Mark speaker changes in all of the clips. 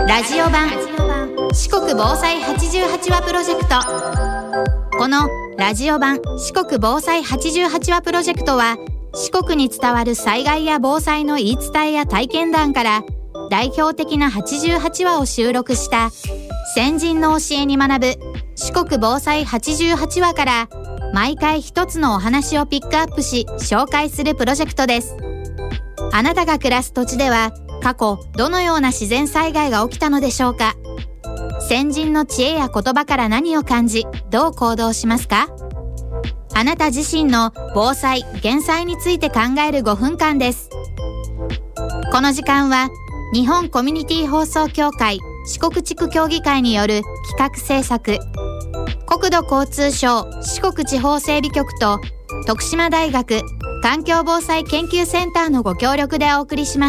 Speaker 1: ラジオ版四国防災88話プロジェクト。このラジオ版四国防災88話プロジェクトは、四国に伝わる災害や防災の言い伝えや体験談から代表的な88話を収録した先人の教えに学ぶ四国防災88話から、毎回一つのお話をピックアップし紹介するプロジェクトです。あなたが暮らす土地では過去どのような自然災害が起きたのでしょうか。先人の知恵や言葉から何を感じ、どう行動しますか。あなた自身の防災・減災について考える5分間です。この時間は日本コミュニティ放送協会四国地区協議会による企画制作、国土交通省四国地方整備局と徳島大学環境防災研究センターのご協力でお送りします。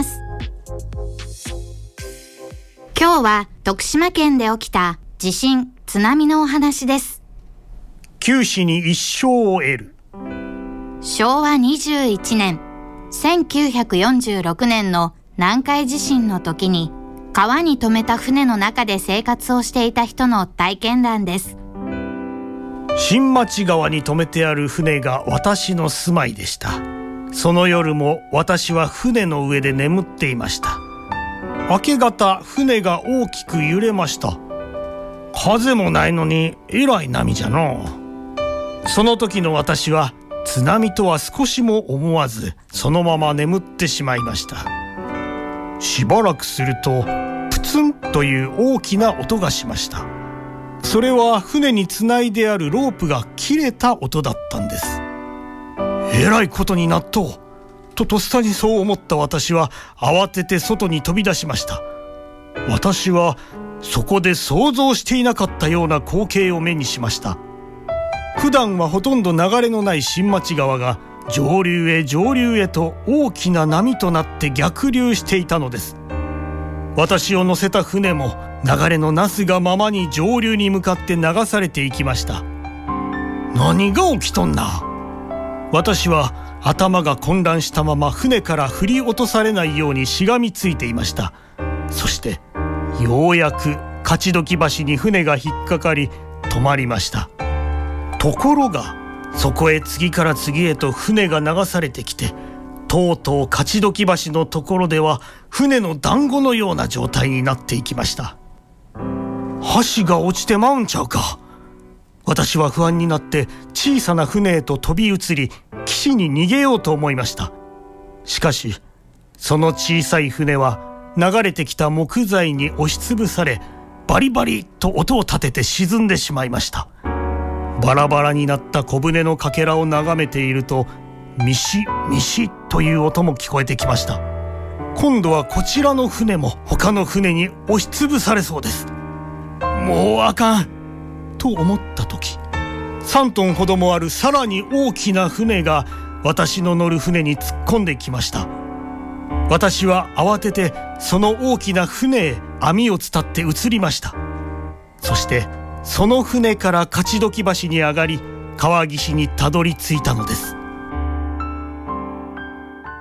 Speaker 1: 今日は徳島県で起きた地震・津波のお話です。
Speaker 2: 九死に一生を得る。
Speaker 1: 昭和21年、1946年の南海地震の時に、川に停めた船の中で生活をしていた人の体験談です。
Speaker 2: 新町川に停めてある船が私の住まいでした。その夜も私は船の上で眠っていました。明け方、船が大きく揺れました。風もないのにえらい波じゃのう。その時の私は津波とは少しも思わず、そのまま眠ってしまいました。しばらくするとプツンという大きな音がしました。それは船につないであるロープが切れた音だったんです。えらいことになっとうとっさにそう思った私は慌てて外に飛び出しました。私はそこで想像していなかったような光景を目にしました。普段はほとんど流れのない新町川が上流へ上流へと大きな波となって逆流していたのです。私を乗せた船も流れのなすがままに上流に向かって流されていきました。何が起きとんな。私は頭が混乱したまま船から振り落とされないようにしがみついていました。そしてようやく勝鬨橋に船が引っかかり止まりました。ところがそこへ次から次へと船が流されてきて、とうとう勝鬨橋のところでは船の団子のような状態になっていきました。橋が落ちてまうんちゃうか。私は不安になって小さな船へと飛び移り、岸に逃げようと思いました。しかしその小さい船は流れてきた木材に押しつぶされ、バリバリと音を立てて沈んでしまいました。バラバラになった小舟のかけらを眺めていると、ミシミシという音も聞こえてきました。今度はこちらの船も他の船に押しつぶされそうです。もうあかんと思った時、3トンほどもあるさらに大きな船が私の乗る船に突っ込んできました。私は慌ててその大きな船へ網を伝って移りました。そしてその船から勝鬨橋に上がり、川岸にたどり着いたのです。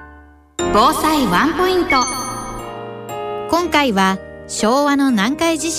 Speaker 1: 防災ワンポイント。今回は昭和の南海地震